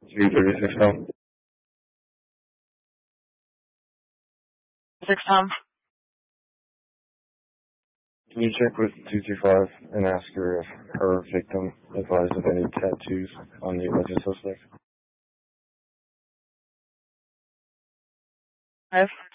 336 Tom. 6 Tom. Can you check with 225 and ask her if her victim advised of any tattoos on the alleged suspect? 5.